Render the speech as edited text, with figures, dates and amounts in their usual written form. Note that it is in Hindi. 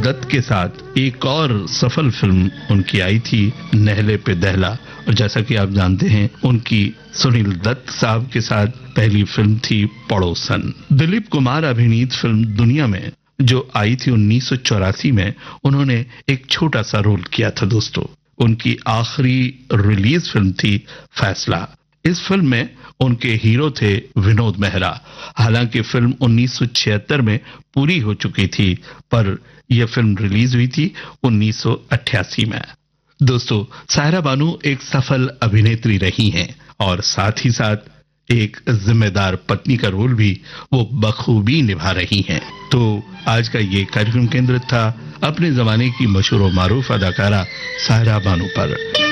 दत्त के साथ एक और सफल फिल्म उनकी आई थी नहले पे दहला, और जैसा कि आप जानते हैं उनकी सुनील दत्त साहब के साथ पहली फिल्म थी पड़ोसन। दिलीप कुमार अभिनीत फिल्म दुनिया में जो आई थी 1984 में, उन्होंने एक छोटा सा रोल किया था दोस्तों। उनकी आखिरी रिलीज फिल्म थी फैसला। इस फिल्म में उनके हीरो थे विनोद मेहरा। हालांकि फिल्म 1976 में पूरी हो चुकी थी, पर यह फिल्म रिलीज हुई थी 1988 में। दोस्तों, सायरा बानू एक सफल अभिनेत्री रही हैं और साथ ही साथ एक जिम्मेदार पत्नी का रोल भी वो बखूबी निभा रही हैं। तो आज का ये कार्यक्रम केंद्रित था अपने जमाने की मशहूर और मारूफ अदाकारा सायरा बानू पर।